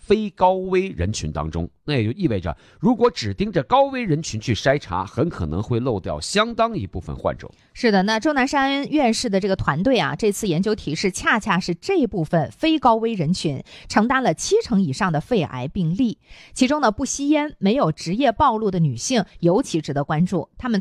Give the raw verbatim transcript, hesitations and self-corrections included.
非高危人群当中。那也就意味着，如果只盯着高危人群去筛查，很可能会漏掉相当一部分患者。 是的，那钟南山院士的这个团队啊，这次研究提示恰恰是这部分非高危人群承担了七成以上的肺癌病例。其中呢，不吸烟、没有职业暴露的女性尤其值得关注。她们